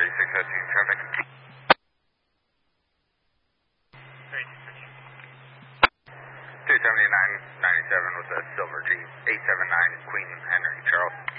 traffic. 279.97 with a silver G, 879 Queen Henry, Charles.